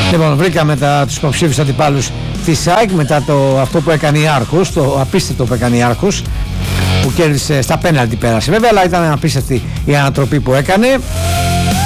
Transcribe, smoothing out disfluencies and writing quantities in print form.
Λοιπόν, βρήκαμε τους υποψήφιους αντιπάλους της ΑΕΚ μετά αυτό που έκανε η Άρχος, το απίστευτο που έκανε η Άρχος, που κέρδισε στα πέναλτι, πέρασε βέβαια, αλλά ήταν απίστευτη η ανατροπή που έκανε.